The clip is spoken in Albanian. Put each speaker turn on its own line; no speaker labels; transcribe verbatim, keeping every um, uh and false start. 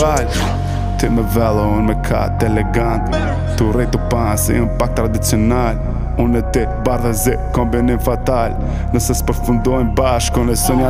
festival. Ti me velo, unë me kat elegant. Tu rejt u pan si unë pak tradicional. Unë e ti bardha zi, kombinim fatal. Nëse s'përfundojnë bashkë, unë e sënja